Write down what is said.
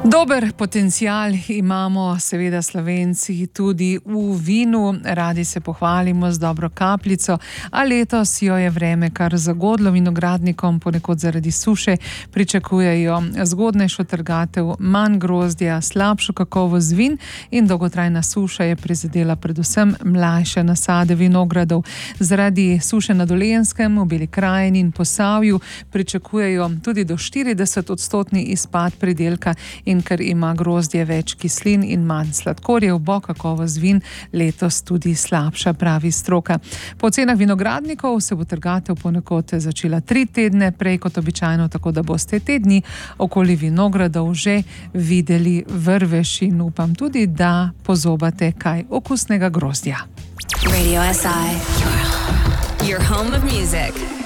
Dober potencial imamo seveda Slovenci tudi v vinu, radi se pohvalimo z dobro kapljico, a letos jo je vreme kar zagodlo vinogradnikom, ponekod zaradi suše pričakujejo zgodnejšo trgatev, manj grozdja, slabšo kakovost vin in dolgotrajna suša je prizadela predvsem mlajše nasade vinogradov. Zaradi suše na Dolenjskem, v Beli krajini in Posavju pričakujejo tudi do 40% izpad pridelka in ker ima grozdje več kislin in manj sladkorjev, bo kakovost vin letos tudi slabša, pravi stroka. Po ocenah vinogradnikov se bo trgatev ponekod začela 3 tedne prej kot običajno, tako da boste te dni okoli vinogradov že videli vrvež in upam tudi, da pozobate kaj okusnega grozdja. Radio SI, your home of music.